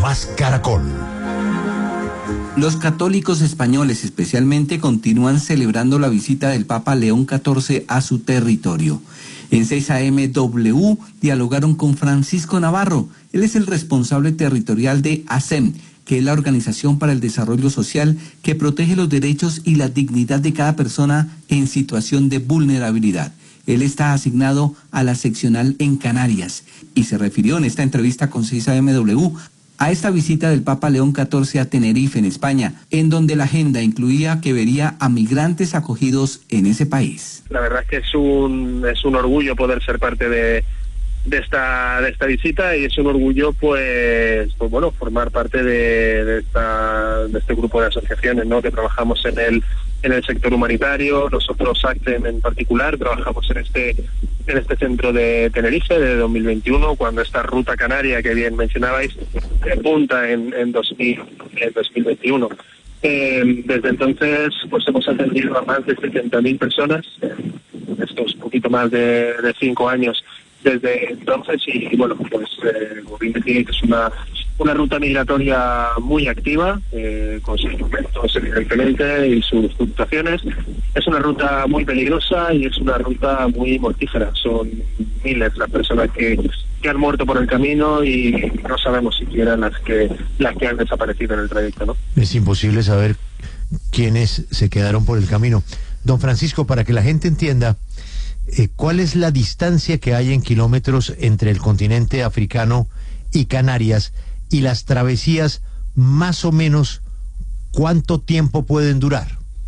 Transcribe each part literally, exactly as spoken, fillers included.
Más Caracol. Los católicos españoles especialmente continúan celebrando la visita del Papa León catorce a su territorio. En seis A M W dialogaron con Francisco Navarro. Él es el responsable territorial de A S E M, que es la Organización para el Desarrollo Social que protege los derechos y la dignidad de cada persona en situación de vulnerabilidad. Él está asignado a la seccional en Canarias y se refirió en esta entrevista con seis A M W a esta visita del Papa León catorce a Tenerife, en España, en donde la agenda incluía que vería a migrantes acogidos en ese país. La verdad es que es un es un orgullo poder ser parte de, de esta de esta visita, y es un orgullo pues pues bueno formar parte de, de esta de este grupo de asociaciones, ¿no?, que trabajamos en el en el sector humanitario. Nosotros, ACTEM en particular, trabajamos en este en este centro de Tenerife de dos mil veintiuno, cuando esta ruta canaria que bien mencionabais punta en, en, dos mil, en dos mil veintiuno. Eh, desde entonces pues hemos atendido a más de setenta mil personas en estos poquito más de, de cinco años desde entonces, y bueno, pues eh, como bien decís, es una una ruta migratoria muy activa, eh, con sus momentos evidentemente y sus fluctuaciones. Es una ruta muy peligrosa y es una ruta muy mortífera. Son miles las personas que, que han muerto por el camino, y no sabemos siquiera las que las que han desaparecido en el trayecto, ¿no? Es imposible saber quiénes se quedaron por el camino. Don Francisco, para que la gente entienda, eh, ¿cuál es la distancia que hay en kilómetros entre el continente africano y Canarias? Y las travesías, más o menos, ¿cuánto tiempo pueden durar?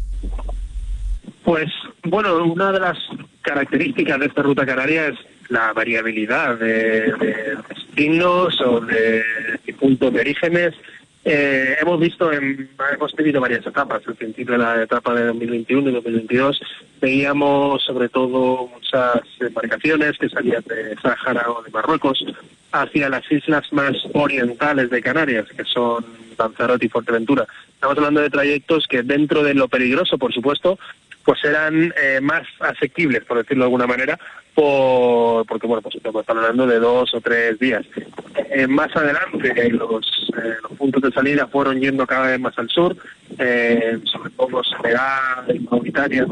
Pues, bueno, una de las características de esta ruta canaria es la variabilidad de, de destinos o de, de puntos de orígenes. Eh, hemos visto, en, hemos tenido varias etapas. Al principio de la etapa de dos mil veintiuno y dos mil veintidós veíamos sobre todo muchas embarcaciones que salían de Sáhara o de Marruecos hacia las islas más orientales de Canarias, que son Lanzarote y Fuerteventura. Estamos hablando de trayectos que, dentro de lo peligroso, por supuesto, pues eran eh, más asequibles, por decirlo de alguna manera, por porque bueno, pues estamos hablando de dos o tres días. Eh, más adelante los, eh, los puntos de salida fueron yendo cada vez más al sur, eh, sobre todo Senegal y Mauritania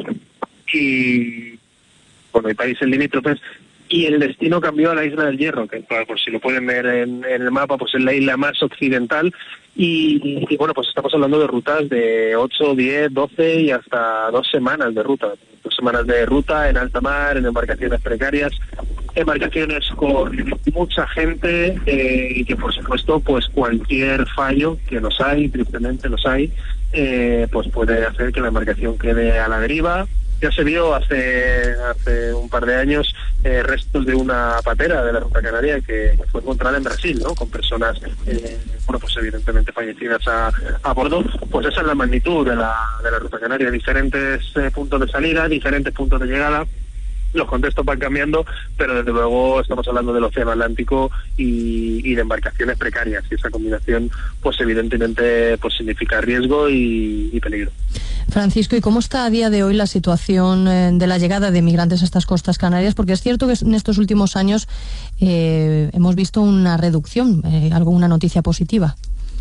y bueno, y países limítrofes. Y el destino cambió a la Isla del Hierro, que por si lo pueden ver en, en el mapa, pues es la isla más occidental. Y, y bueno, pues estamos hablando de rutas de ocho, diez, doce y hasta dos semanas de ruta. Dos semanas de ruta en alta mar, en embarcaciones precarias, embarcaciones con mucha gente, eh, y que por supuesto pues cualquier fallo, que los hay, tristemente los hay, eh, pues puede hacer que la embarcación quede a la deriva. Ya se vio hace hace un par de años eh, restos de una patera de la ruta canaria que fue encontrada en Brasil, ¿no?, con personas, eh, bueno, pues evidentemente fallecidas a, a bordo. Pues esa es la magnitud de la, de la ruta canaria. Diferentes eh, puntos de salida, diferentes puntos de llegada. Los contextos van cambiando, pero desde luego estamos hablando del Océano Atlántico y, y de embarcaciones precarias, y esa combinación pues evidentemente pues significa riesgo y, y peligro. Francisco, ¿y cómo está a día de hoy la situación eh, de la llegada de migrantes a estas costas canarias? Porque es cierto que en estos últimos años eh, hemos visto una reducción, eh, alguna noticia positiva.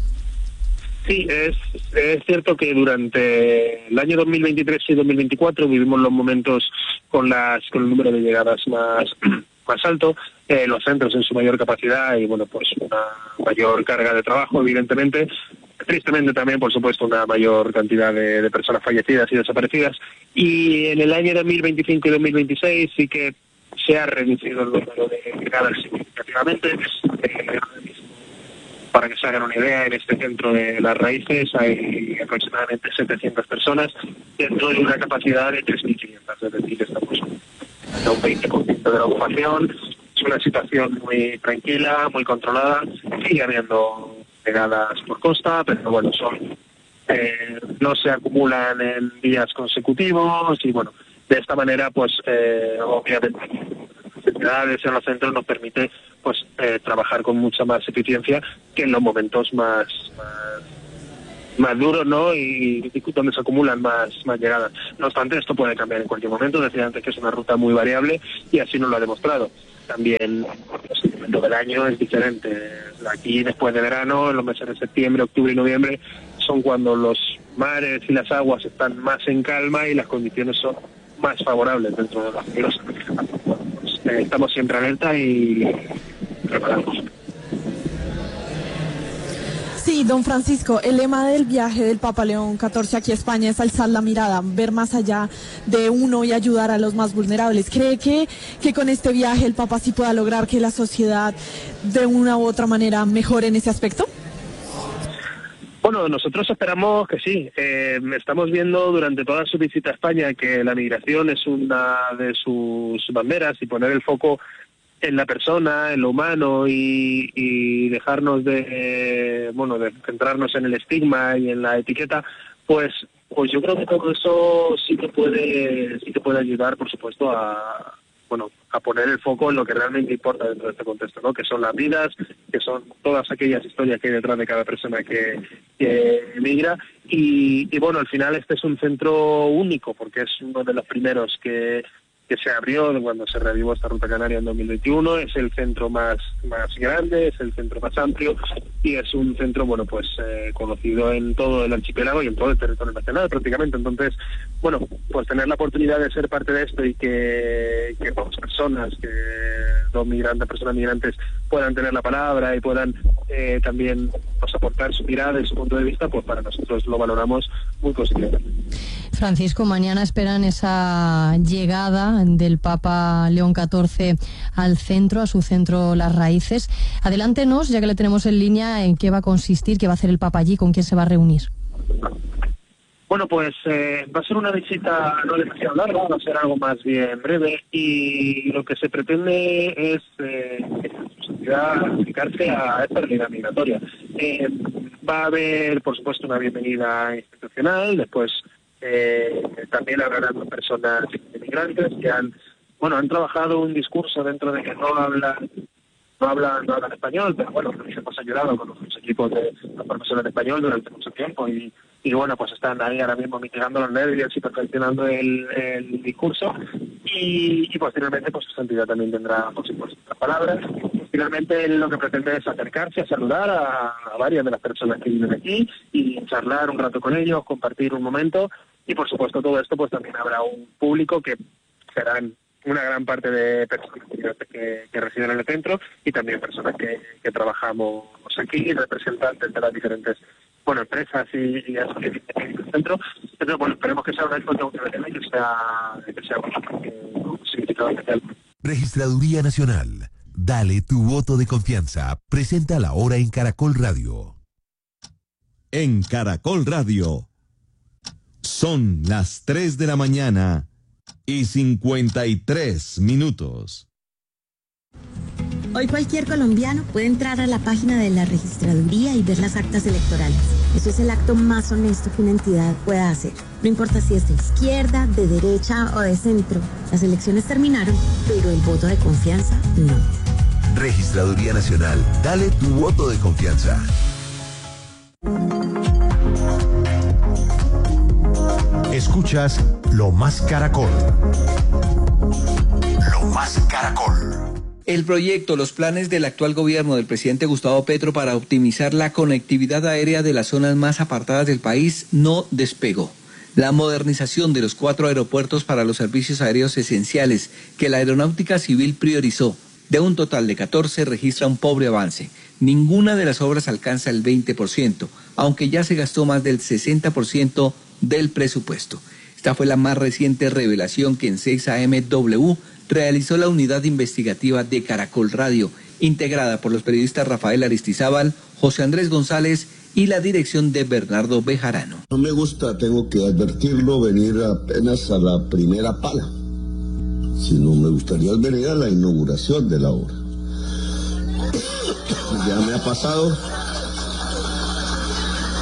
Sí, es, es cierto que durante el año dos mil veintitrés y dos mil veinticuatro vivimos los momentos con las con el número de llegadas más más alto, eh, los centros en su mayor capacidad y bueno, pues una mayor carga de trabajo, evidentemente. Tristemente también, por supuesto, una mayor cantidad de, de personas fallecidas y desaparecidas. Y en el año dos mil veinticinco y dos mil veintiséis sí que se ha reducido el número de llegadas significativamente. Eh, Para que se hagan una idea, en este centro de Las Raíces hay aproximadamente setecientas personas dentro de una capacidad de tres mil quinientas, es decir, estamos en un veinte por ciento de la ocupación. Es una situación muy tranquila, muy controlada. Sigue habiendo llegadas por costa, pero bueno, son eh, no se acumulan en días consecutivos y bueno, de esta manera pues eh, obviamente actividades en los centros nos permite pues eh, trabajar con mucha más eficiencia que en los momentos más, más más duros, ¿no? Y, y donde se acumulan más, más llegadas. No obstante, esto puede cambiar en cualquier momento. Decía antes que es una ruta muy variable y así nos lo ha demostrado. También pues, el momento del año es diferente. Aquí después de verano, en los meses de septiembre, octubre y noviembre, son cuando los mares y las aguas están más en calma y las condiciones son más favorables dentro de los ríos. Pues, eh, estamos siempre alerta y preparados. Sí, don Francisco, el lema del viaje del Papa León catorce aquí a España es alzar la mirada, ver más allá de uno y ayudar a los más vulnerables. ¿Cree que, que con este viaje el Papa sí pueda lograr que la sociedad de una u otra manera mejore en ese aspecto? Bueno, nosotros esperamos que sí. Eh, estamos viendo durante toda su visita a España que la migración es una de sus banderas y poner el foco en la persona, en lo humano y, y dejarnos de, eh, bueno, de centrarnos en el estigma y en la etiqueta, pues, pues yo creo que todo eso sí que puede, sí que puede ayudar, por supuesto, a, bueno, a poner el foco en lo que realmente importa dentro de este contexto, ¿no? Que son las vidas, que son todas aquellas historias que hay detrás de cada persona que, que emigra y, y bueno, al final este es un centro único porque es uno de los primeros que que se abrió cuando se reavivó esta ruta canaria en dos mil veintiuno, es el centro más más grande, es el centro más amplio y es un centro, bueno, pues eh, conocido en todo el archipiélago y en todo el territorio nacional prácticamente. Entonces, bueno, pues tener la oportunidad de ser parte de esto y que, que dos personas, que dos migrantes, personas migrantes puedan tener la palabra y puedan eh, también pues, aportar su mirada y su punto de vista, pues para nosotros lo valoramos muy positivamente. Francisco, mañana esperan esa llegada del Papa León catorce al centro, a su centro Las Raíces. Adelántenos, ya que le tenemos en línea, en qué va a consistir, qué va a hacer el Papa allí, con quién se va a reunir. Bueno, pues eh, va a ser una visita no demasiado larga, va a ser algo más bien breve y lo que se pretende es eh, que la sociedad aplicarse a esta realidad migratoria. Eh, va a haber, por supuesto, una bienvenida institucional, después eh, también habrán personas inmigrantes que han, bueno, han trabajado un discurso dentro de que no hablan no hablan, no hablan español, pero bueno, hemos ayudado con los equipos de los profesores de español durante mucho tiempo y, y bueno, pues están ahí ahora mismo mitigando los nervios y perfeccionando el, el discurso y, y posteriormente pues su entidad también tendrá, por supuesto, las palabras. Finalmente lo que pretende es acercarse a saludar a, a varias de las personas que viven aquí y charlar un rato con ellos, compartir un momento y por supuesto todo esto pues también habrá un público que serán una gran parte de personas que, que residen en el centro y también personas que, que trabajamos aquí, representantes de las diferentes bueno empresas y, y asociaciones del centro. Entonces, bueno, esperemos que sea una exposición que que sea, que sea un significado especial. Registraduría Nacional. Dale tu voto de confianza. Presenta la hora en Caracol Radio. En Caracol Radio. Son las tres de la mañana. Y cincuenta y tres minutos. Hoy cualquier colombiano puede entrar a la página de la registraduría y ver las actas electorales. Eso es el acto más honesto que una entidad pueda hacer. No importa si es de izquierda, de derecha o de centro. Las elecciones terminaron, pero el voto de confianza no. Registraduría Nacional. Dale tu voto de confianza. Escuchas Lo Más Caracol. Lo Más Caracol. El proyecto, los planes del actual gobierno del presidente Gustavo Petro para optimizar la conectividad aérea de las zonas más apartadas del país no despegó. La modernización de los cuatro aeropuertos para los servicios aéreos esenciales que la Aeronáutica Civil priorizó, de un total de catorce, registra un pobre avance. Ninguna de las obras alcanza el veinte por ciento, aunque ya se gastó más del sesenta por ciento del presupuesto. Esta fue la más reciente revelación que en seis A M W realizó la unidad investigativa de Caracol Radio, integrada por los periodistas Rafael Aristizábal, José Andrés González y la dirección de Bernardo Bejarano. No me gusta, tengo que advertirlo, venir apenas a la primera pala, sino me gustaría venir a la inauguración de la obra. Ya me ha pasado,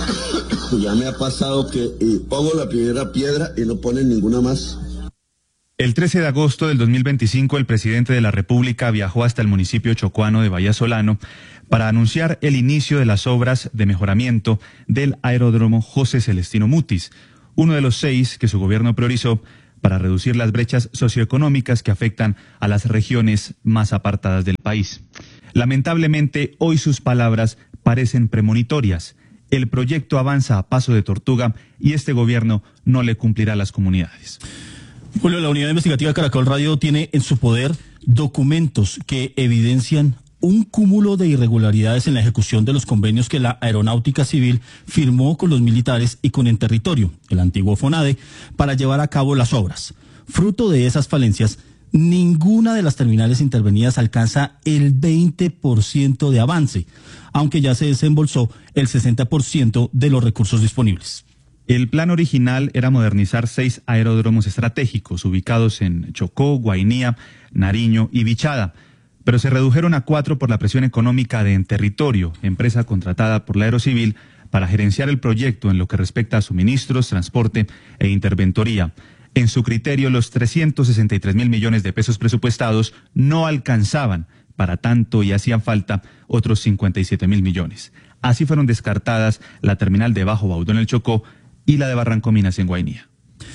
ya me ha pasado que eh, pongo la primera piedra y no ponen ninguna más. El trece de agosto del dos mil veinticinco, el presidente de la República viajó hasta el municipio chocuano de Bahía Solano para anunciar el inicio de las obras de mejoramiento del aeródromo José Celestino Mutis, uno de los seis que su gobierno priorizó para reducir las brechas socioeconómicas que afectan a las regiones más apartadas del país. Lamentablemente, hoy sus palabras parecen premonitorias. El proyecto avanza a paso de tortuga y este gobierno no le cumplirá a las comunidades. Julio, la unidad investigativa Caracol Radio tiene en su poder documentos que evidencian un cúmulo de irregularidades en la ejecución de los convenios que la Aeronáutica Civil firmó con los militares y con Enterritorio, el antiguo FONADE, para llevar a cabo las obras. Fruto de esas falencias, ninguna de las terminales intervenidas alcanza el veinte por ciento de avance, aunque ya se desembolsó el sesenta por ciento de los recursos disponibles. El plan original era modernizar seis aeródromos estratégicos ubicados en Chocó, Guainía, Nariño y Vichada, pero se redujeron a cuatro por la presión económica de Enterritorio, empresa contratada por la Aerocivil para gerenciar el proyecto en lo que respecta a suministros, transporte e interventoría. En su criterio, los trescientos sesenta y tres mil millones de pesos presupuestados no alcanzaban para tanto y hacían falta otros cincuenta y siete mil millones. Así fueron descartadas la terminal de Bajo Baudó en el Chocó y la de Barranco Minas en Guainía.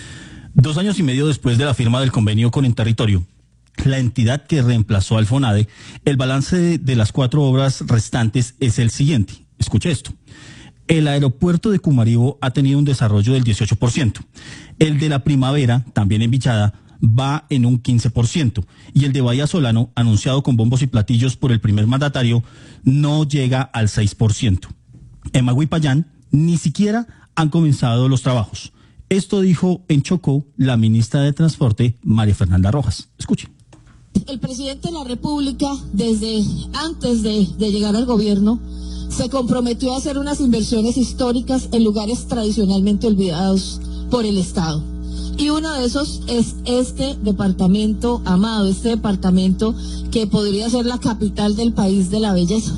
Dos años y medio después de la firma del convenio con Enterritorio, la entidad que reemplazó al FONADE, el balance de, de las cuatro obras restantes es el siguiente. Escuche esto. El aeropuerto de Cumaribo ha tenido un desarrollo del dieciocho por ciento. El de la Primavera, también en Vichada, va en un quince por ciento. Y el de Bahía Solano, anunciado con bombos y platillos por el primer mandatario, no llega al seis por ciento. En Maguipayán, ni siquiera han comenzado los trabajos. Esto dijo en Chocó la ministra de Transporte, María Fernanda Rojas. Escuchen. El presidente de la República, desde antes de, de llegar al gobierno, se comprometió a hacer unas inversiones históricas en lugares tradicionalmente olvidados por el Estado. Y uno de esos es este departamento amado, este departamento que podría ser la capital del país de la belleza.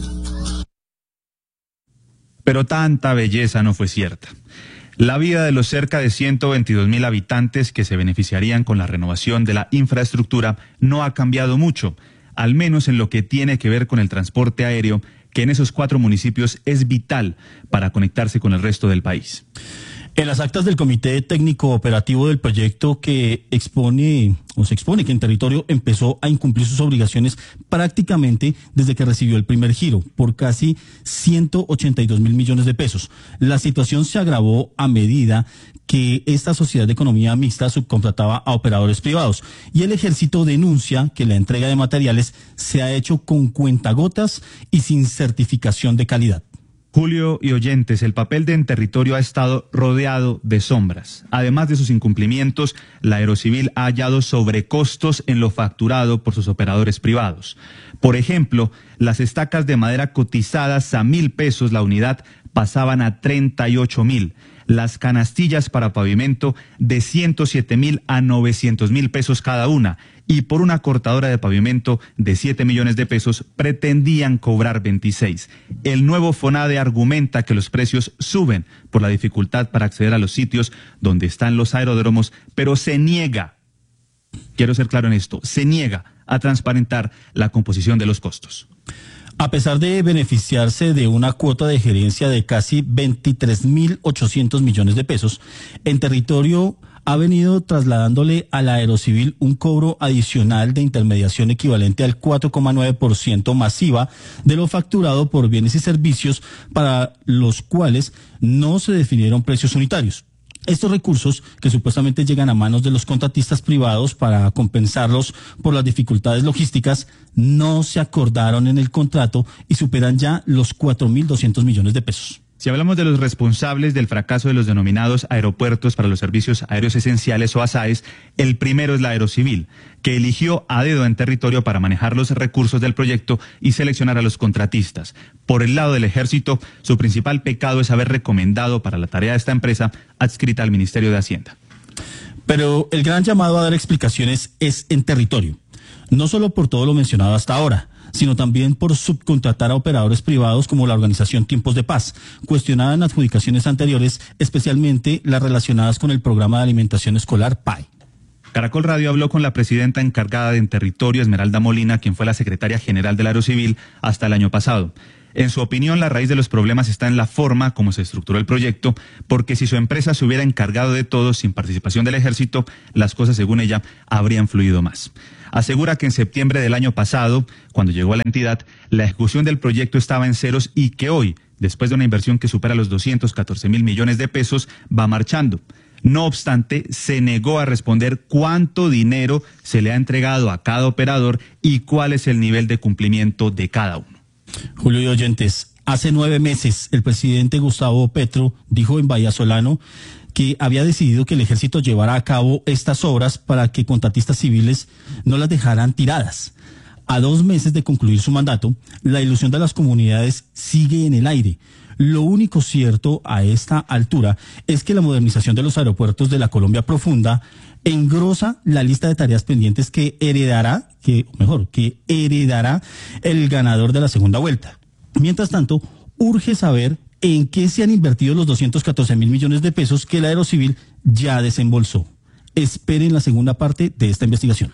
Pero tanta belleza no fue cierta. La vida de los cerca de ciento veintidós mil habitantes que se beneficiarían con la renovación de la infraestructura no ha cambiado mucho, al menos en lo que tiene que ver con el transporte aéreo, que en esos cuatro municipios es vital para conectarse con el resto del país. En las actas del Comité Técnico Operativo del proyecto que expone o se expone que Enterritorio empezó a incumplir sus obligaciones prácticamente desde que recibió el primer giro por casi ciento ochenta y dos mil millones de pesos. La situación se agravó a medida que esta sociedad de economía mixta subcontrataba a operadores privados y el ejército denuncia que la entrega de materiales se ha hecho con cuentagotas y sin certificación de calidad. Julio y oyentes, el papel de Enterritorio ha estado rodeado de sombras. Además de sus incumplimientos, la Aerocivil ha hallado sobrecostos en lo facturado por sus operadores privados. Por ejemplo, las estacas de madera cotizadas a mil pesos la unidad pasaban a treinta y ocho mil. Las canastillas para pavimento de ciento siete mil a novecientos mil pesos cada una. Y por una cortadora de pavimento de siete millones de pesos pretendían cobrar veintiséis. El nuevo FONADE argumenta que los precios suben por la dificultad para acceder a los sitios donde están los aeródromos, pero se niega, quiero ser claro en esto, se niega a transparentar la composición de los costos. A pesar de beneficiarse de una cuota de gerencia de casi veintitrés mil ochocientos millones de pesos, Enterritorio ha venido trasladándole a la Aerocivil un cobro adicional de intermediación equivalente al cuatro coma nueve por ciento masiva de lo facturado por bienes y servicios para los cuales no se definieron precios unitarios. Estos recursos, que supuestamente llegan a manos de los contratistas privados para compensarlos por las dificultades logísticas, no se acordaron en el contrato y superan ya los cuatro mil doscientos millones de pesos. Si hablamos de los responsables del fracaso de los denominados aeropuertos para los servicios aéreos esenciales o A S A E S, el primero es la Aerocivil, que eligió a dedo en Territorio para manejar los recursos del proyecto y seleccionar a los contratistas. Por el lado del Ejército, su principal pecado es haber recomendado para la tarea de esta empresa adscrita al Ministerio de Hacienda. Pero el gran llamado a dar explicaciones es en Territorio, no solo por todo lo mencionado hasta ahora, sino también por subcontratar a operadores privados como la organización Tiempos de Paz, cuestionada en adjudicaciones anteriores, especialmente las relacionadas con el programa de alimentación escolar P A E. Caracol Radio habló con la presidenta encargada de Territorio, Esmeralda Molina, quien fue la secretaria general del Aerocivil hasta el año pasado. En su opinión, la raíz de los problemas está en la forma como se estructuró el proyecto, porque si su empresa se hubiera encargado de todo sin participación del ejército, las cosas, según ella, habrían fluido más. Asegura que en septiembre del año pasado, cuando llegó a la entidad, la ejecución del proyecto estaba en ceros y que hoy, después de una inversión que supera los doscientos catorce mil millones de pesos, va marchando. No obstante, se negó a responder cuánto dinero se le ha entregado a cada operador y cuál es el nivel de cumplimiento de cada uno. Julio y oyentes, hace nueve meses el presidente Gustavo Petro dijo en Vallasolano que había decidido que el ejército llevara a cabo estas obras para que contratistas civiles no las dejaran tiradas. A dos meses de concluir su mandato, la ilusión de las comunidades sigue en el aire. Lo único cierto a esta altura es que la modernización de los aeropuertos de la Colombia profunda engrosa la lista de tareas pendientes que heredará, que mejor, que heredará el ganador de la segunda vuelta. Mientras tanto, urge saber en qué se han invertido los doscientos catorce mil millones de pesos que el Aerocivil ya desembolsó. Esperen la segunda parte de esta investigación.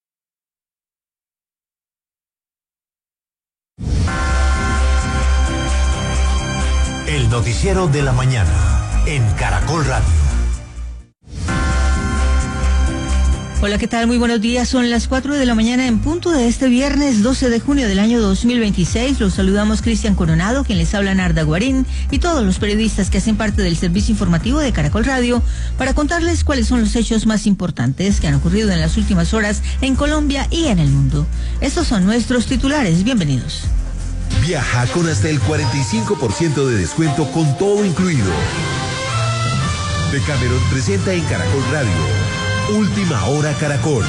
El noticiero de la mañana en Caracol Radio. Hola, ¿qué tal? Muy buenos días. Son las cuatro de la mañana en punto de este viernes doce de junio del año dos mil veintiséis. Los saludamos Cristian Coronado, quien les habla Narda Guarín, y todos los periodistas que hacen parte del servicio informativo de Caracol Radio para contarles cuáles son los hechos más importantes que han ocurrido en las últimas horas en Colombia y en el mundo. Estos son nuestros titulares. Bienvenidos. Viaja con hasta el cuarenta y cinco por ciento de descuento con todo incluido. Decameron presenta en Caracol Radio Última Hora Caracol.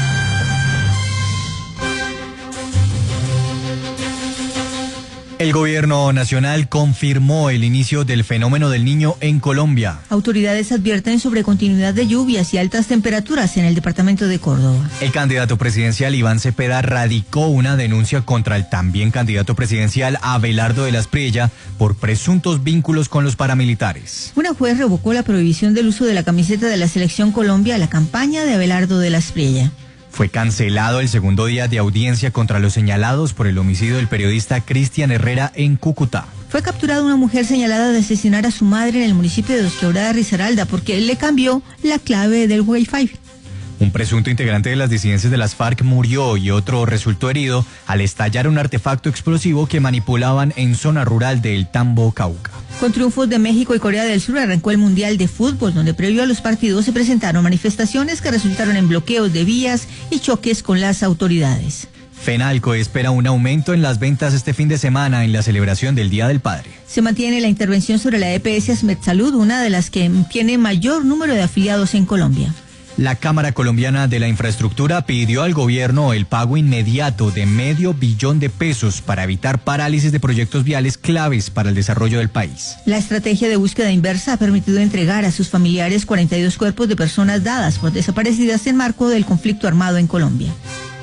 El gobierno nacional confirmó el inicio del fenómeno del Niño en Colombia. Autoridades advierten sobre continuidad de lluvias y altas temperaturas en el departamento de Córdoba. El candidato presidencial Iván Cepeda radicó una denuncia contra el también candidato presidencial Abelardo de la Espriella por presuntos vínculos con los paramilitares. Una juez revocó la prohibición del uso de la camiseta de la Selección Colombia a la campaña de Abelardo de la Espriella. Fue cancelado el segundo día de audiencia contra los señalados por el homicidio del periodista Cristian Herrera en Cúcuta. Fue capturada una mujer señalada de asesinar a su madre en el municipio de Dos Quebradas, Risaralda, porque él le cambió la clave del Wi-Fi. Un presunto integrante de las disidencias de las FARC murió y otro resultó herido al estallar un artefacto explosivo que manipulaban en zona rural del Tambo, Cauca. Con triunfos de México y Corea del Sur arrancó el Mundial de Fútbol, donde previo a los partidos se presentaron manifestaciones que resultaron en bloqueos de vías y choques con las autoridades. Fenalco espera un aumento en las ventas este fin de semana en la celebración del Día del Padre. Se mantiene la intervención sobre la E P S AsmedSalud, una de las que tiene mayor número de afiliados en Colombia. La Cámara Colombiana de la Infraestructura pidió al gobierno el pago inmediato de medio billón de pesos para evitar parálisis de proyectos viales claves para el desarrollo del país. La estrategia de búsqueda inversa ha permitido entregar a sus familiares cuarenta y dos cuerpos de personas dadas por desaparecidas en marco del conflicto armado en Colombia.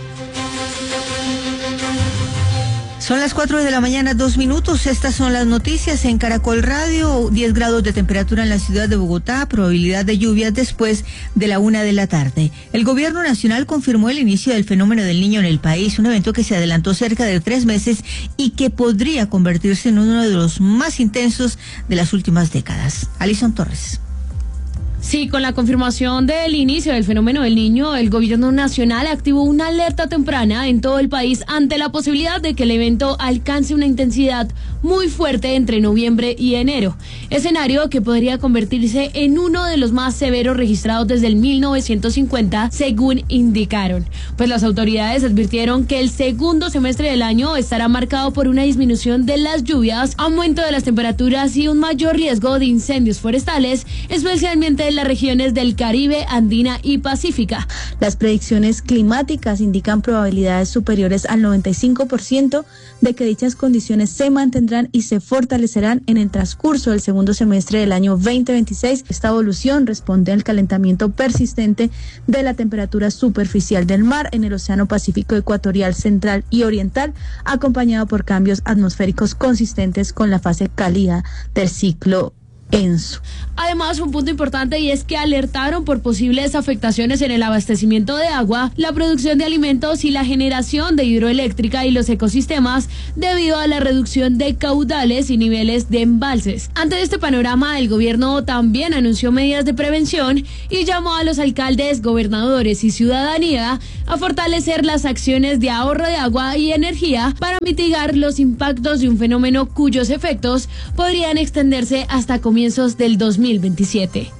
Son las cuatro de la mañana, dos minutos. Estas son las noticias en Caracol Radio. diez grados de temperatura en la ciudad de Bogotá, probabilidad de lluvias después de la una de la tarde. El gobierno nacional confirmó el inicio del fenómeno del Niño en el país, un evento que se adelantó cerca de tres meses y que podría convertirse en uno de los más intensos de las últimas décadas. Alison Torres. Sí, con la confirmación del inicio del fenómeno del Niño, el gobierno nacional activó una alerta temprana en todo el país ante la posibilidad de que el evento alcance una intensidad muy fuerte entre noviembre y enero, escenario que podría convertirse en uno de los más severos registrados desde el mil novecientos cincuenta, según indicaron. Pues las autoridades advirtieron que el segundo semestre del año estará marcado por una disminución de las lluvias, aumento de las temperaturas y un mayor riesgo de incendios forestales, especialmente en las regiones del Caribe, Andina y Pacífica. Las predicciones climáticas indican probabilidades superiores al noventa y cinco por ciento de que dichas condiciones se mantendrán y se fortalecerán en el transcurso del segundo semestre del año veinte veintiséis. Esta evolución responde al calentamiento persistente de la temperatura superficial del mar en el Océano Pacífico ecuatorial, central y oriental, acompañado por cambios atmosféricos consistentes con la fase cálida del ciclo Enso. Además, un punto importante y es que alertaron por posibles afectaciones en el abastecimiento de agua, la producción de alimentos y la generación de hidroeléctrica y los ecosistemas debido a la reducción de caudales y niveles de embalses. Ante este panorama, el gobierno también anunció medidas de prevención y llamó a los alcaldes, gobernadores y ciudadanía a fortalecer las acciones de ahorro de agua y energía para mitigar los impactos de un fenómeno cuyos efectos podrían extenderse hasta comienzos del dos mil veintisiete.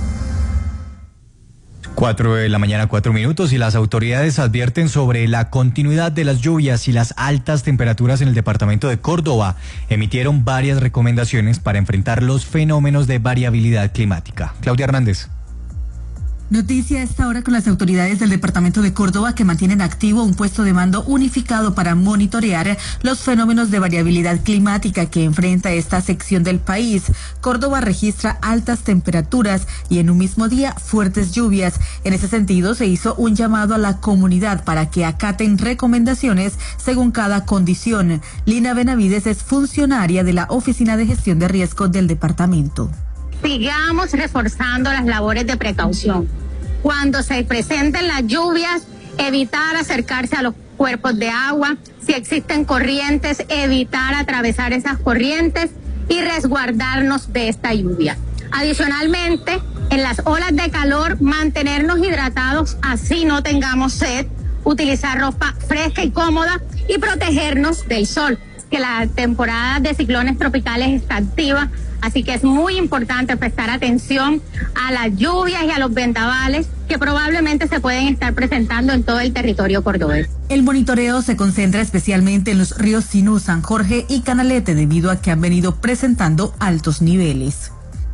Cuatro de la mañana, cuatro minutos, y las autoridades advierten sobre la continuidad de las lluvias y las altas temperaturas en el departamento de Córdoba. Emitieron varias recomendaciones para enfrentar los fenómenos de variabilidad climática. Claudia Hernández. Noticia a esta hora con las autoridades del departamento de Córdoba que mantienen activo un puesto de mando unificado para monitorear los fenómenos de variabilidad climática que enfrenta esta sección del país. Córdoba registra altas temperaturas y en un mismo día fuertes lluvias. En ese sentido se hizo un llamado a la comunidad para que acaten recomendaciones según cada condición. Lina Benavides es funcionaria de la Oficina de Gestión de Riesgos del departamento. Sigamos reforzando las labores de precaución. Cuando se presenten las lluvias, evitar acercarse a los cuerpos de agua. Si existen corrientes, evitar atravesar esas corrientes y resguardarnos de esta lluvia. Adicionalmente, en las olas de calor, mantenernos hidratados, así no tengamos sed, utilizar ropa fresca y cómoda y protegernos del sol, que la temporada de ciclones tropicales está activa. Así que es muy importante prestar atención a las lluvias y a los vendavales que probablemente se pueden estar presentando en todo el territorio cordobés. El monitoreo se concentra especialmente en los ríos Sinú, San Jorge y Canalete debido a que han venido presentando altos niveles.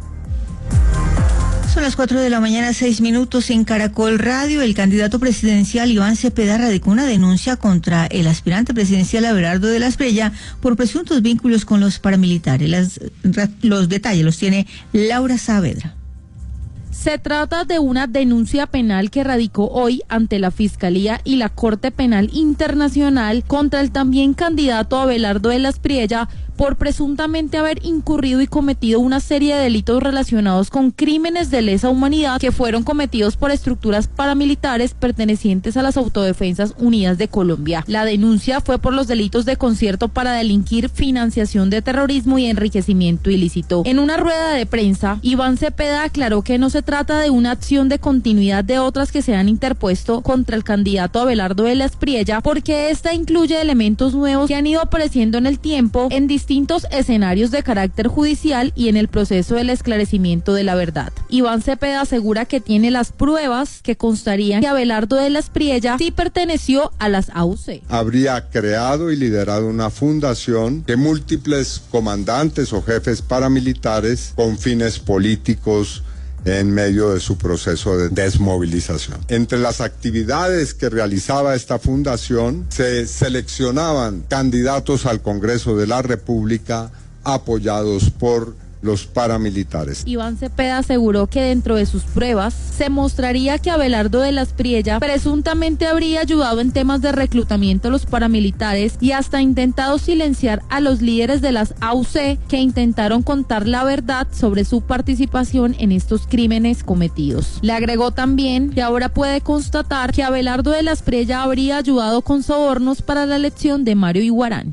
Son las cuatro de la mañana, seis minutos en Caracol Radio. El candidato presidencial Iván Cepeda radicó una denuncia contra el aspirante presidencial Abelardo de la Espriella por presuntos vínculos con los paramilitares. Las, los detalles los tiene Laura Saavedra. Se trata de una denuncia penal que radicó hoy ante la Fiscalía y la Corte Penal Internacional contra el también candidato Abelardo de la Espriella por presuntamente haber incurrido y cometido una serie de delitos relacionados con crímenes de lesa humanidad que fueron cometidos por estructuras paramilitares pertenecientes a las Autodefensas Unidas de Colombia. La denuncia fue por los delitos de concierto para delinquir, financiación de terrorismo y enriquecimiento ilícito. En una rueda de prensa, Iván Cepeda aclaró que no se trata de una acción de continuidad de otras que se han interpuesto contra el candidato Abelardo de la Espriella, porque esta incluye elementos nuevos que han ido apareciendo en el tiempo en distintos escenarios de carácter judicial y en el proceso del esclarecimiento de la verdad. Iván Cepeda asegura que tiene las pruebas que constarían que Abelardo de la Espriella sí perteneció a las A U C. Habría creado y liderado una fundación de múltiples comandantes o jefes paramilitares con fines políticos en medio de su proceso de desmovilización. Entre las actividades que realizaba esta fundación se seleccionaban candidatos al Congreso de la República apoyados por los paramilitares. Iván Cepeda aseguró que dentro de sus pruebas se mostraría que Abelardo de la Espriella presuntamente habría ayudado en temas de reclutamiento a los paramilitares y hasta intentado silenciar a los líderes de las A U C que intentaron contar la verdad sobre su participación en estos crímenes cometidos. Le agregó también que ahora puede constatar que Abelardo de la Espriella habría ayudado con sobornos para la elección de Mario Iguarán.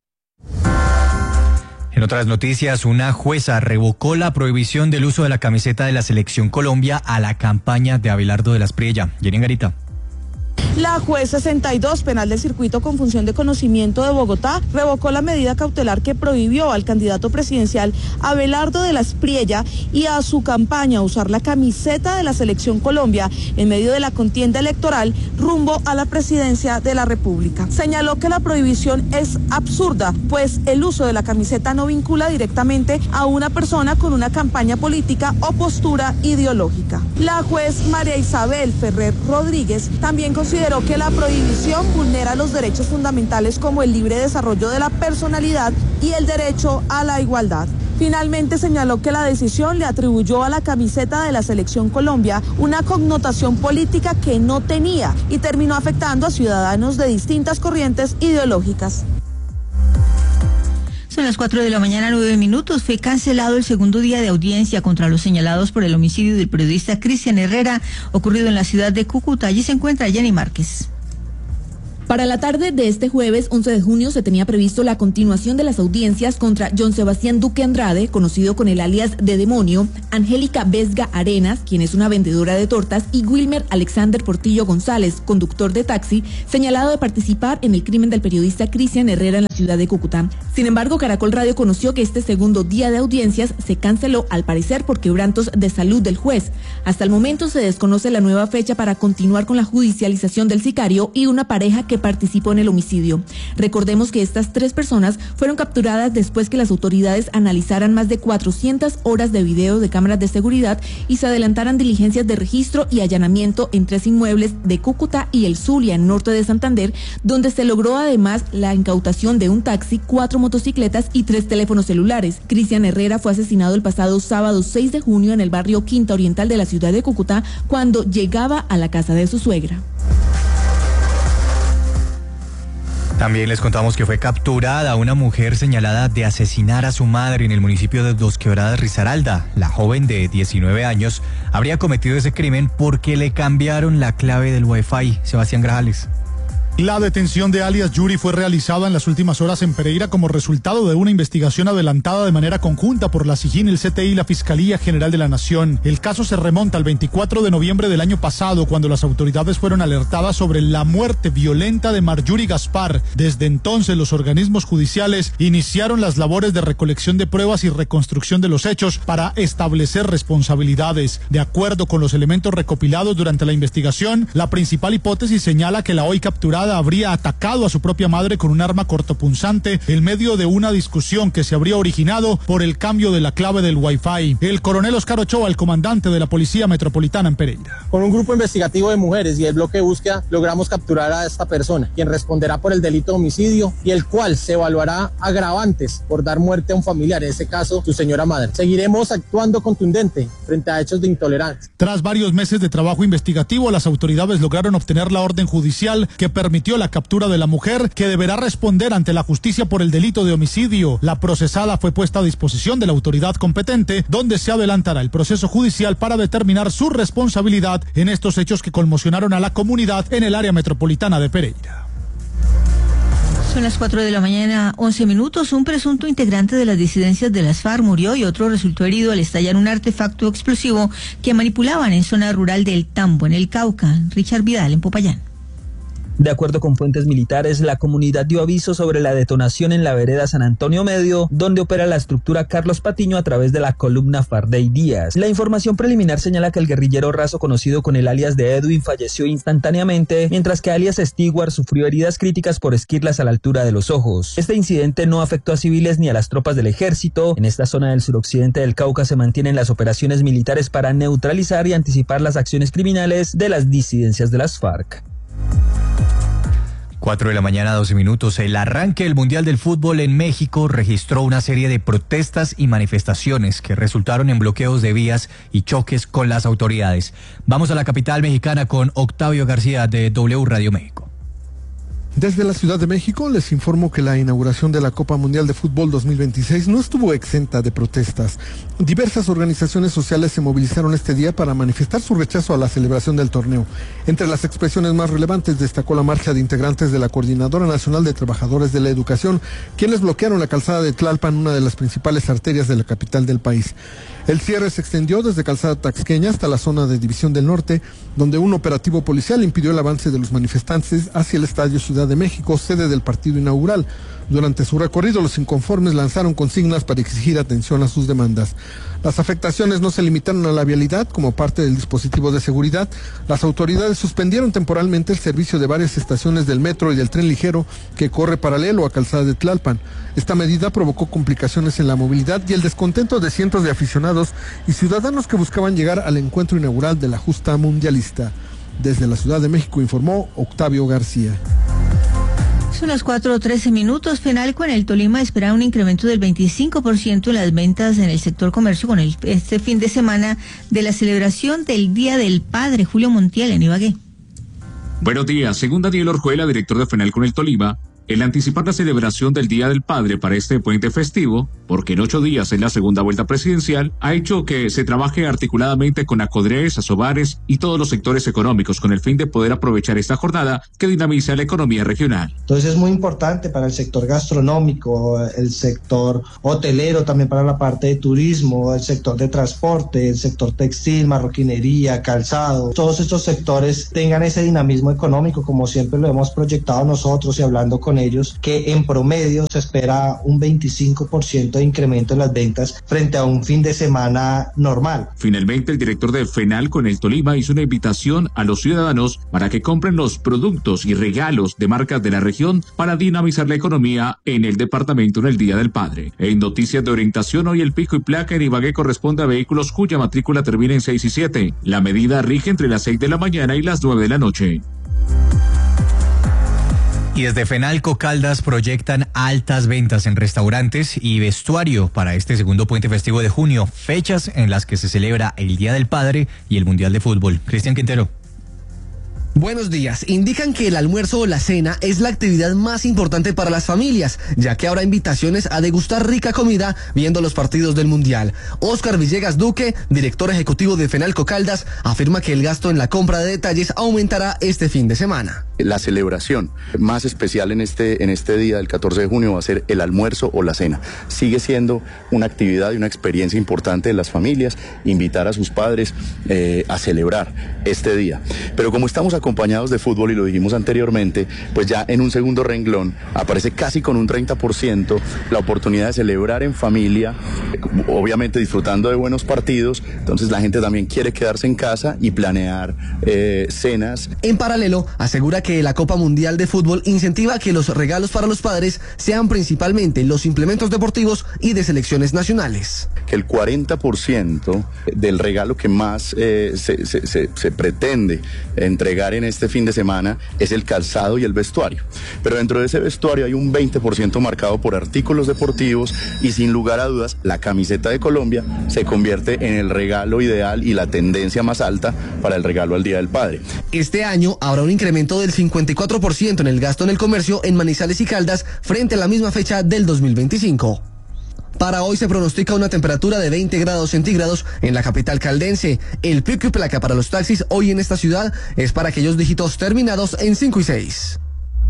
En otras noticias, una jueza revocó la prohibición del uso de la camiseta de la Selección Colombia a la campaña de Abelardo de la Espriella. Jenny Garita. La juez sesenta y dos penal del circuito con función de conocimiento de Bogotá revocó la medida cautelar que prohibió al candidato presidencial Abelardo de la Espriella y a su campaña usar la camiseta de la Selección Colombia en medio de la contienda electoral rumbo a la presidencia de la República. Señaló que la prohibición es absurda, pues el uso de la camiseta no vincula directamente a una persona con una campaña política o postura ideológica. La juez María Isabel Ferrer Rodríguez también consideró que la prohibición vulnera los derechos fundamentales como el libre desarrollo de la personalidad y el derecho a la igualdad. Finalmente señaló que la decisión le atribuyó a la camiseta de la Selección Colombia una connotación política que no tenía y terminó afectando a ciudadanos de distintas corrientes ideológicas. Son las cuatro de la mañana, nueve minutos. Fue cancelado el segundo día de audiencia contra los señalados por el homicidio del periodista Cristian Herrera, ocurrido en la ciudad de Cúcuta. Allí se encuentra Jenny Márquez. Para la tarde de este jueves once de junio se tenía previsto la continuación de las audiencias contra John Sebastián Duque Andrade, conocido con el alias de Demonio, Angélica Vesga Arenas, quien es una vendedora de tortas, y Wilmer Alexander Portillo González, conductor de taxi, señalado de participar en el crimen del periodista Cristian Herrera en la ciudad de Cúcuta. Sin embargo, Caracol Radio conoció que este segundo día de audiencias se canceló, al parecer por quebrantos de salud del juez. Hasta el momento se desconoce la nueva fecha para continuar con la judicialización del sicario y una pareja que participó en el homicidio. Recordemos que estas tres personas fueron capturadas después que las autoridades analizaran más de cuatrocientas horas de video de cámaras de seguridad y se adelantaran diligencias de registro y allanamiento en tres inmuebles de Cúcuta y el Zulia, en norte de Santander, donde se logró además la incautación de un taxi, cuatro motocicletas y tres teléfonos celulares. Cristian Herrera fue asesinado el pasado sábado seis de junio en el barrio Quinta Oriental de la ciudad de Cúcuta cuando llegaba a la casa de su suegra. También les contamos que fue capturada una mujer señalada de asesinar a su madre en el municipio de Dos Quebradas, Risaralda. La joven de diecinueve años habría cometido ese crimen porque le cambiaron la clave del Wi-Fi. Sebastián Grajales. La detención de alias Yuri fue realizada en las últimas horas en Pereira como resultado de una investigación adelantada de manera conjunta por la SIJIN, el C T I y la Fiscalía General de la Nación. El caso se remonta al veinticuatro de noviembre del año pasado, cuando las autoridades fueron alertadas sobre la muerte violenta de Marjorie Gaspar. Desde entonces, los organismos judiciales iniciaron las labores de recolección de pruebas y reconstrucción de los hechos para establecer responsabilidades. De acuerdo con los elementos recopilados durante la investigación, la principal hipótesis señala que la hoy capturada habría atacado a su propia madre con un arma cortopunzante en medio de una discusión que se habría originado por el cambio de la clave del Wi-Fi. El coronel Oscar Ochoa, el comandante de la Policía Metropolitana en Pereira. Con un grupo investigativo de mujeres y el bloque de búsqueda logramos capturar a esta persona, quien responderá por el delito de homicidio y el cual se evaluará agravantes por dar muerte a un familiar, en este caso su señora madre. Seguiremos actuando contundente frente a hechos de intolerancia. Tras varios meses de trabajo investigativo, las autoridades lograron obtener la orden judicial que permitió la captura de la mujer, que deberá responder ante la justicia por el delito de homicidio. La procesada fue puesta a disposición de la autoridad competente, donde se adelantará el proceso judicial para determinar su responsabilidad en estos hechos que conmocionaron a la comunidad en el área metropolitana de Pereira. Son las cuatro de la mañana, once minutos. Un presunto integrante de las disidencias de las FARC murió y otro resultó herido al estallar un artefacto explosivo que manipulaban en zona rural del Tambo, en el Cauca. Richard Vidal, en Popayán. De acuerdo con fuentes militares, la comunidad dio aviso sobre la detonación en la vereda San Antonio Medio, donde opera la estructura Carlos Patiño a través de la columna Fardey Díaz. La información preliminar señala que el guerrillero raso conocido con el alias de Edwin falleció instantáneamente, mientras que alias Stewart sufrió heridas críticas por esquirlas a la altura de los ojos. Este incidente no afectó a civiles ni a las tropas del ejército. En esta zona del suroccidente del Cauca se mantienen las operaciones militares para neutralizar y anticipar las acciones criminales de las disidencias de las FARC. cuatro de la mañana, doce minutos. El arranque del Mundial del Fútbol en México registró una serie de protestas y manifestaciones que resultaron en bloqueos de vías y choques con las autoridades. Vamos a la capital mexicana con Octavio García de W Radio México. Desde la Ciudad de México les informo que la inauguración de la Copa Mundial de Fútbol dos mil veintiséis no estuvo exenta de protestas. Diversas organizaciones sociales se movilizaron este día para manifestar su rechazo a la celebración del torneo. Entre las expresiones más relevantes destacó la marcha de integrantes de la Coordinadora Nacional de Trabajadores de la Educación, quienes bloquearon la calzada de Tlalpan, una de las principales arterias de la capital del país. El cierre se extendió desde Calzada Taxqueña hasta la zona de División del Norte, donde un operativo policial impidió el avance de los manifestantes hacia el Estadio Ciudad de México, sede del partido inaugural. Durante su recorrido, los inconformes lanzaron consignas para exigir atención a sus demandas. Las afectaciones no se limitaron a la vialidad. Como parte del dispositivo de seguridad, las autoridades suspendieron temporalmente el servicio de varias estaciones del metro y del tren ligero que corre paralelo a Calzada de Tlalpan. Esta medida provocó complicaciones en la movilidad y el descontento de cientos de aficionados y ciudadanos que buscaban llegar al encuentro inaugural de la justa mundialista. Desde la Ciudad de México informó Octavio García. Son las cuatro trece minutos. Fenalco en el Tolima espera un incremento del veinticinco por ciento en las ventas en el sector comercio con el, este fin de semana de la celebración del Día del Padre. Julio Montiel, en Ibagué. Buenos días. Según Daniel Orjuela, director de Fenalco en el Tolima, El anticipar la celebración del Día del Padre para este puente festivo, porque en ocho días es la segunda vuelta presidencial, ha hecho que se trabaje articuladamente con ACODRES, ASOBARES y todos los sectores económicos con el fin de poder aprovechar esta jornada que dinamiza la economía regional. Entonces es muy importante para el sector gastronómico, el sector hotelero, también para la parte de turismo, el sector de transporte, el sector textil, marroquinería, calzado. Todos estos sectores tengan ese dinamismo económico como siempre lo hemos proyectado nosotros y hablando con ellos, que en promedio se espera un veinticinco por ciento de incremento en las ventas frente a un fin de semana normal. Finalmente, el director de FENAL con el Tolima hizo una invitación a los ciudadanos para que compren los productos y regalos de marcas de la región para dinamizar la economía en el departamento en el Día del Padre. En noticias de orientación, hoy el pico y placa en Ibagué corresponde a vehículos cuya matrícula termina en seis y siete. La medida rige entre las seis de la mañana y las nueve de la noche. Y desde Fenalco Caldas proyectan altas ventas en restaurantes y vestuario para este segundo puente festivo de junio, fechas en las que se celebra el Día del Padre y el Mundial de Fútbol. Cristian Quintero. Buenos días. Indican que el almuerzo o la cena es la actividad más importante para las familias, ya que habrá invitaciones a degustar rica comida viendo los partidos del Mundial. Óscar Villegas Duque, director ejecutivo de Fenalco Caldas, afirma que el gasto en la compra de detalles aumentará este fin de semana. La celebración más especial en este, en este día del catorce de junio va a ser el almuerzo o la cena. Sigue siendo una actividad y una experiencia importante de las familias, invitar a sus padres eh, a celebrar este día. Pero como estamos acompañados de fútbol y lo dijimos anteriormente, pues ya en un segundo renglón aparece casi con un treinta por ciento la oportunidad de celebrar en familia, obviamente disfrutando de buenos partidos. Entonces la gente también quiere quedarse en casa y planear eh, cenas. En paralelo, asegura que la Copa Mundial de Fútbol incentiva que los regalos para los padres sean principalmente los implementos deportivos y de selecciones nacionales. Que el cuarenta por ciento del regalo que más eh, se, se, se, se pretende entregar en este fin de semana es el calzado y el vestuario. Pero dentro de ese vestuario hay un veinte por ciento marcado por artículos deportivos y sin lugar a dudas la camiseta de Colombia se convierte en el regalo ideal y la tendencia más alta para el regalo al Día del Padre. Este año habrá un incremento del cincuenta y cuatro por ciento en el gasto en el comercio en Manizales y Caldas frente a la misma fecha del dos mil veinticinco. Para hoy se pronostica una temperatura de veinte grados centígrados en la capital caldense. El pico y placa para los taxis hoy en esta ciudad es para aquellos dígitos terminados en cinco y seis.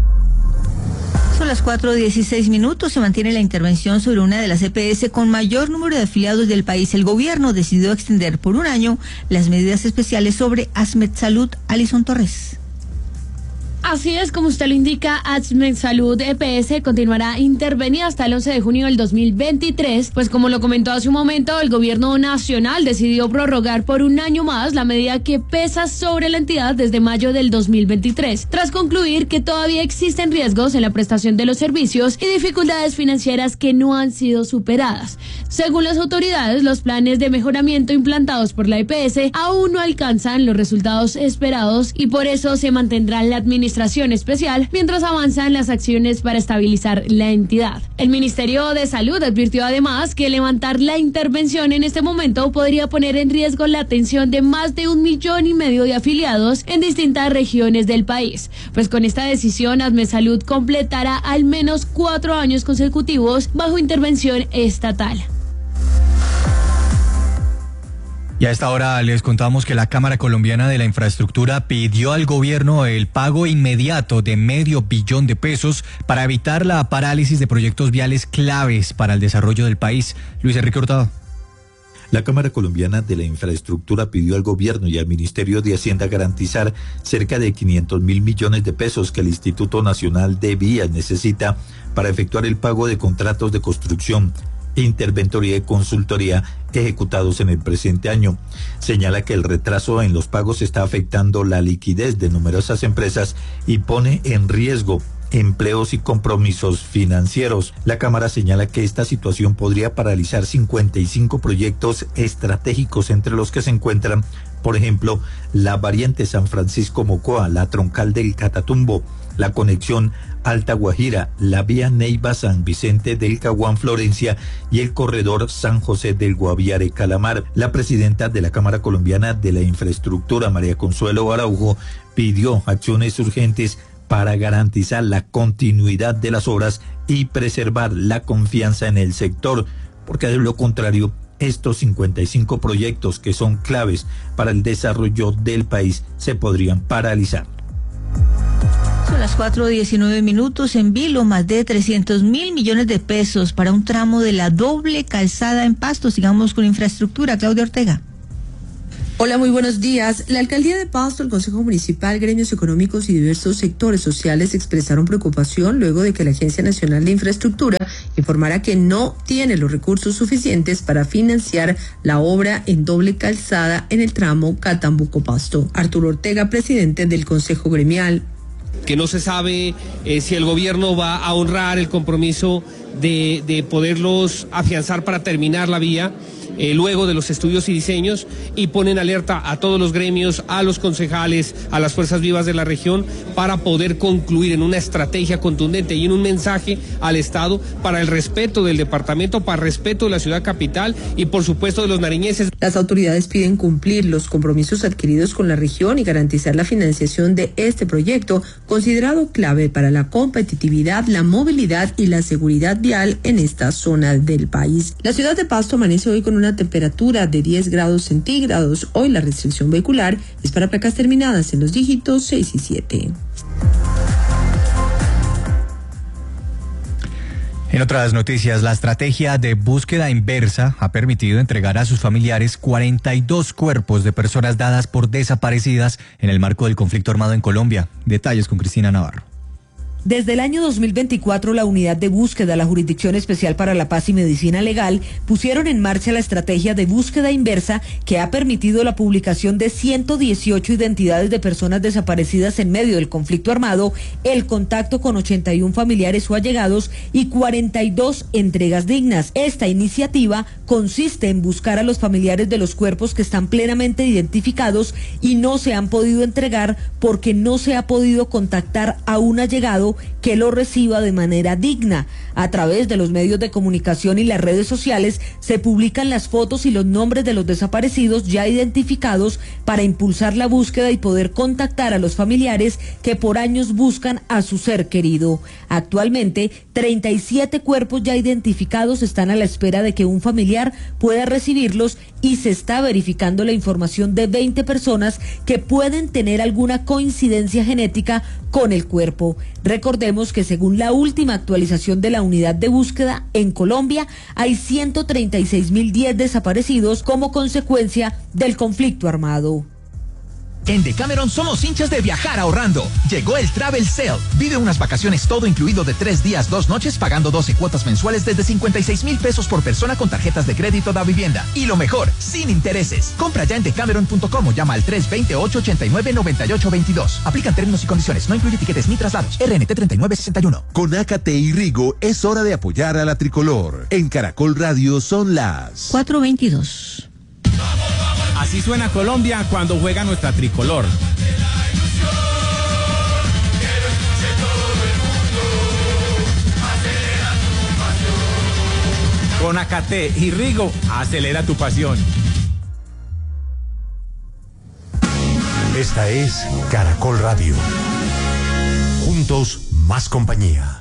Son las cuatro dieciséis minutos. Se mantiene la intervención sobre una de las E P S con mayor número de afiliados del país. El gobierno decidió extender por un año las medidas especiales sobre ASMED Salud. Alison Torres. Así es, como usted lo indica, ASMED Salud E P S continuará intervenida hasta el once de junio del dos mil veintitrés, pues como lo comentó hace un momento, el gobierno nacional decidió prorrogar por un año más la medida que pesa sobre la entidad desde mayo del dos mil veintitrés, tras concluir que todavía existen riesgos en la prestación de los servicios y dificultades financieras que no han sido superadas. Según las autoridades, los planes de mejoramiento implantados por la E P S aún no alcanzan los resultados esperados y por eso se mantendrá la administración especial mientras avanzan las acciones para estabilizar la entidad. El Ministerio de Salud advirtió además que levantar la intervención en este momento podría poner en riesgo la atención de más de un millón y medio de afiliados en distintas regiones del país. Pues con esta decisión, ASMED Salud completará al menos cuatro años consecutivos bajo intervención estatal. Y a esta hora les contamos que la Cámara Colombiana de la Infraestructura pidió al gobierno el pago inmediato de medio billón de pesos para evitar la parálisis de proyectos viales claves para el desarrollo del país. Luis Enrique Hurtado. La Cámara Colombiana de la Infraestructura pidió al gobierno y al Ministerio de Hacienda garantizar cerca de quinientos mil millones de pesos que el Instituto Nacional de Vías necesita para efectuar el pago de contratos de construcción, interventoría y consultoría ejecutados en el presente año. Señala que el retraso en los pagos está afectando la liquidez de numerosas empresas y pone en riesgo empleos y compromisos financieros. La Cámara señala que esta situación podría paralizar cincuenta y cinco proyectos estratégicos, entre los que se encuentran, por ejemplo, la variante San Francisco-Mocoa, la troncal del Catatumbo, la conexión Alta Guajira, la vía Neiva-San Vicente del Caguán-Florencia y el corredor San José del Guaviare-Calamar. La presidenta de la Cámara Colombiana de la Infraestructura, María Consuelo Araujo, pidió acciones urgentes para garantizar la continuidad de las obras y preservar la confianza en el sector, porque de lo contrario, estos cincuenta y cinco proyectos que son claves para el desarrollo del país se podrían paralizar. Son las cuatro diecinueve minutos. En Vilo, más de trescientos mil millones de pesos para un tramo de la doble calzada en Pasto. Sigamos con infraestructura. Claudia Ortega. Hola, muy buenos días. La Alcaldía de Pasto, el Consejo Municipal, gremios económicos y diversos sectores sociales expresaron preocupación luego de que la Agencia Nacional de Infraestructura informara que no tiene los recursos suficientes para financiar la obra en doble calzada en el tramo Catambuco-Pasto. Arturo Ortega, presidente del Consejo Gremial. Que no se sabe eh, si el gobierno va a honrar el compromiso de, de poderlos afianzar para terminar la vía. Eh, luego de los estudios y diseños, y ponen alerta a todos los gremios, a los concejales, a las fuerzas vivas de la región, para poder concluir en una estrategia contundente y en un mensaje al Estado para el respeto del departamento, para el respeto de la ciudad capital y por supuesto de los nariñeses. Las autoridades piden cumplir los compromisos adquiridos con la región y garantizar la financiación de este proyecto, considerado clave para la competitividad, la movilidad y la seguridad vial en esta zona del país. La ciudad de Pasto amanece hoy con una temperatura de diez grados centígrados. Hoy la restricción vehicular es para placas terminadas en los dígitos seis y siete. En otras noticias, la estrategia de búsqueda inversa ha permitido entregar a sus familiares cuarenta y dos cuerpos de personas dadas por desaparecidas en el marco del conflicto armado en Colombia. Detalles con Cristina Navarro. Desde el año dos mil veinticuatro, la Unidad de Búsqueda, la Jurisdicción Especial para la Paz y Medicina Legal, pusieron en marcha la estrategia de búsqueda inversa que ha permitido la publicación de ciento dieciocho identidades de personas desaparecidas en medio del conflicto armado, el contacto con ochenta y uno familiares o allegados y cuarenta y dos entregas dignas. Esta iniciativa consiste en buscar a los familiares de los cuerpos que están plenamente identificados y no se han podido entregar porque no se ha podido contactar a un allegado que lo reciba de manera digna. A través de los medios de comunicación y las redes sociales se publican las fotos y los nombres de los desaparecidos ya identificados para impulsar la búsqueda y poder contactar a los familiares que por años buscan a su ser querido. Actualmente, treinta y siete cuerpos ya identificados están a la espera de que un familiar pueda recibirlos y se está verificando la información de veinte personas que pueden tener alguna coincidencia genética con el cuerpo. Recordemos que según la última actualización de la unidad de búsqueda, en Colombia hay ciento treinta y seis mil diez desaparecidos como consecuencia del conflicto armado. En Decameron somos hinchas de viajar ahorrando. Llegó el Travel Sale. Vive unas vacaciones todo incluido de tres días, dos noches, pagando doce cuotas mensuales desde cincuenta y seis mil pesos por persona con tarjetas de crédito da vivienda. Y lo mejor, sin intereses. Compra ya en decameron punto com o llama al tres dos cero, ocho ocho nueve, nueve ocho dos dos. Aplican términos y condiciones. No incluye tiquetes ni traslados. R N T treinta y nueve sesenta y uno. Con Ácate y Rigo es hora de apoyar a la tricolor. En Caracol Radio son las cuatro veintidós. Así suena Colombia cuando juega nuestra tricolor. Con Ácate y Rigo, acelera tu pasión. Esta es Caracol Radio. Juntos, más compañía.